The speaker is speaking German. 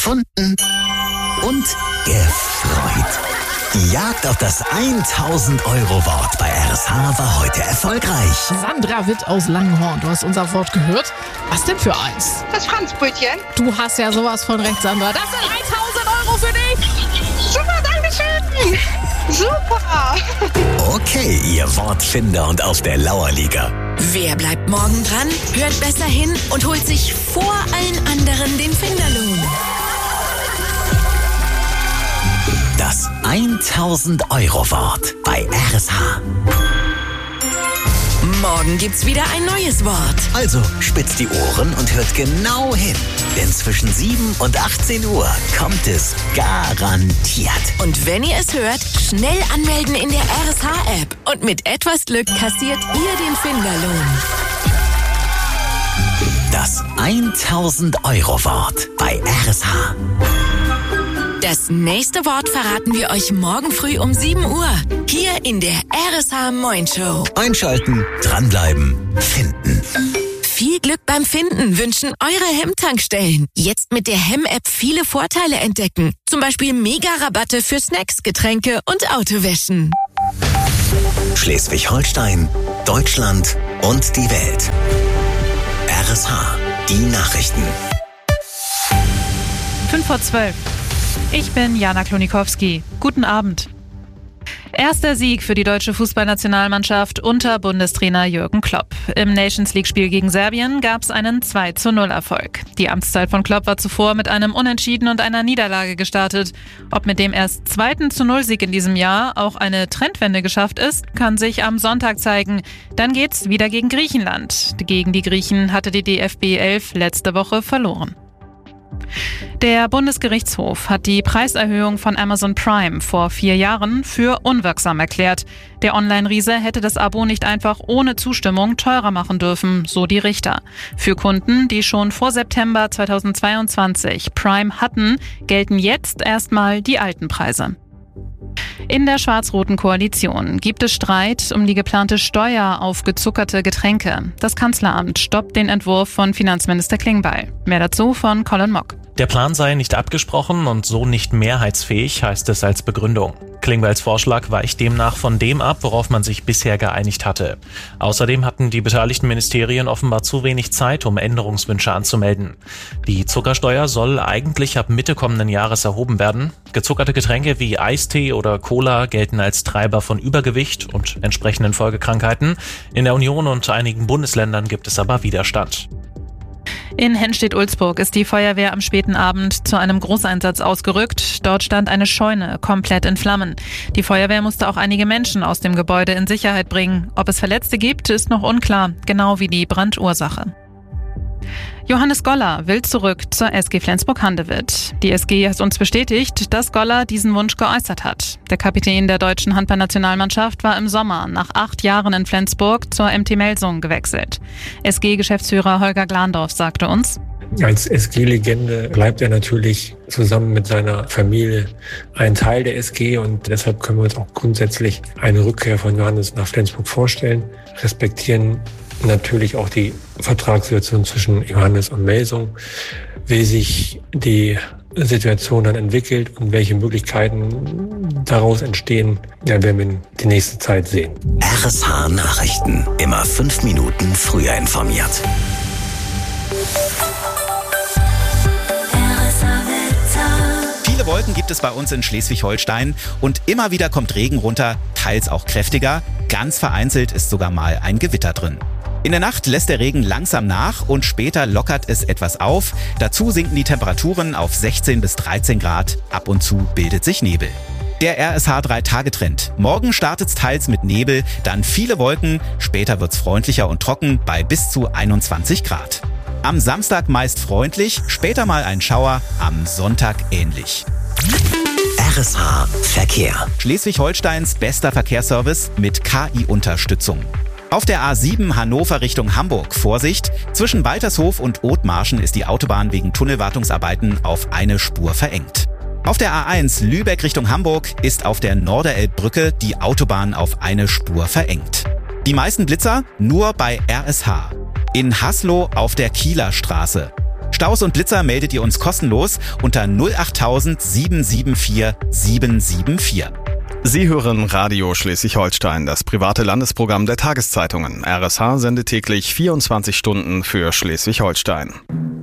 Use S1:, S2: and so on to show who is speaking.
S1: gefunden und gefreut. Die Jagd auf das 1000-Euro-Wort bei RSH war heute erfolgreich.
S2: Sandra Witt aus Langenhorn, du hast unser Wort gehört. Was denn für eins?
S3: Das Franzbrötchen.
S2: Du hast ja sowas von recht, Sandra. Das sind 1000 Euro für dich.
S3: Super, Dankeschön. Super.
S1: Okay, ihr Wortfinder und auf der Lauerliga.
S4: Wer bleibt morgen dran, hört besser hin und holt sich vor allen anderen den Finderlohn?
S1: Das 1000-Euro-Wort bei RSH.
S4: Morgen gibt's wieder ein neues Wort.
S1: Also spitzt die Ohren und hört genau hin. Denn zwischen 7 und 18 Uhr kommt es garantiert.
S4: Und wenn ihr es hört, schnell anmelden in der RSH-App. Und mit etwas Glück kassiert ihr den Finderlohn.
S1: Das 1000-Euro-Wort bei RSH.
S4: Das nächste Wort verraten wir euch morgen früh um 7 Uhr. Hier in der RSH Moin Show.
S1: Einschalten, dranbleiben, finden.
S4: Viel Glück beim Finden wünschen eure Hemm-Tankstellen. Jetzt mit der Hemm-App viele Vorteile entdecken. Zum Beispiel Mega-Rabatte für Snacks, Getränke und Autowäschen.
S1: Schleswig-Holstein, Deutschland und die Welt. RSH, die Nachrichten.
S5: 5:12. Ich bin Jana Klonikowski. Guten Abend. Erster Sieg für die deutsche Fußballnationalmannschaft unter Bundestrainer Jürgen Klopp. Im Nations-League-Spiel gegen Serbien gab es einen 2:0-Erfolg. Die Amtszeit von Klopp war zuvor mit einem Unentschieden und einer Niederlage gestartet. Ob mit dem erst 2:0-Sieg in diesem Jahr auch eine Trendwende geschafft ist, kann sich am Sonntag zeigen. Dann geht's wieder gegen Griechenland. Gegen die Griechen hatte die DFB 11 letzte Woche verloren. Der Bundesgerichtshof hat die Preiserhöhung von Amazon Prime vor 4 Jahren für unwirksam erklärt. Der Online-Riese hätte das Abo nicht einfach ohne Zustimmung teurer machen dürfen, so die Richter. Für Kunden, die schon vor September 2022 Prime hatten, gelten jetzt erstmal die alten Preise. In der schwarz-roten Koalition gibt es Streit um die geplante Steuer auf gezuckerte Getränke. Das Kanzleramt stoppt den Entwurf von Finanzminister Klingbeil. Mehr dazu von Colin Mock.
S6: Der Plan sei nicht abgesprochen und so nicht mehrheitsfähig, heißt es als Begründung. Klingbeils Vorschlag weicht demnach von dem ab, worauf man sich bisher geeinigt hatte. Außerdem hatten die beteiligten Ministerien offenbar zu wenig Zeit, um Änderungswünsche anzumelden. Die Zuckersteuer soll eigentlich ab Mitte kommenden Jahres erhoben werden. Gezuckerte Getränke wie Eistee oder Cola gelten als Treiber von Übergewicht und entsprechenden Folgekrankheiten. In der Union und einigen Bundesländern gibt es aber Widerstand.
S5: In Hennstedt-Ulzburg ist die Feuerwehr am späten Abend zu einem Großeinsatz ausgerückt. Dort stand eine Scheune komplett in Flammen. Die Feuerwehr musste auch einige Menschen aus dem Gebäude in Sicherheit bringen. Ob es Verletzte gibt, ist noch unklar, genau wie die Brandursache. Johannes Goller will zurück zur SG Flensburg-Handewitt. Die SG hat uns bestätigt, dass Goller diesen Wunsch geäußert hat. Der Kapitän der deutschen Handballnationalmannschaft war im Sommer nach 8 Jahren in Flensburg zur MT Melsung gewechselt. SG-Geschäftsführer Holger Glandorf sagte uns:
S7: Als SG-Legende bleibt er natürlich zusammen mit seiner Familie ein Teil der SG und deshalb können wir uns auch grundsätzlich eine Rückkehr von Johannes nach Flensburg vorstellen, respektieren natürlich auch die Vertragssituation zwischen Johannes und Melsung, wie sich die Situation dann entwickelt und welche Möglichkeiten daraus entstehen, werden wir in die nächste Zeit sehen.
S1: RSH Nachrichten, immer 5 Minuten früher informiert.
S8: Viele Wolken gibt es bei uns in Schleswig-Holstein und immer wieder kommt Regen runter, teils auch kräftiger. Ganz vereinzelt ist sogar mal ein Gewitter drin. In der Nacht lässt der Regen langsam nach und später lockert es etwas auf. Dazu sinken die Temperaturen auf 16 bis 13 Grad. Ab und zu bildet sich Nebel. Der RSH 3-Tage-Trend. Morgen startet's teils mit Nebel, dann viele Wolken. Später wird's freundlicher und trocken bei bis zu 21 Grad. Am Samstag meist freundlich, später mal ein Schauer, am Sonntag ähnlich.
S1: RSH Verkehr.
S8: Schleswig-Holsteins bester Verkehrsservice mit KI-Unterstützung. Auf der A7 Hannover Richtung Hamburg, Vorsicht, zwischen Waltershof und Othmarschen ist die Autobahn wegen Tunnelwartungsarbeiten auf eine Spur verengt. Auf der A1 Lübeck Richtung Hamburg ist auf der Norderelbbrücke die Autobahn auf eine Spur verengt. Die meisten Blitzer nur bei RSH. In Haslo auf der Kieler Straße. Staus und Blitzer meldet ihr uns kostenlos unter 08000 774 774.
S9: Sie hören Radio Schleswig-Holstein, das private Landesprogramm der Tageszeitungen. RSH sendet täglich 24 Stunden für Schleswig-Holstein.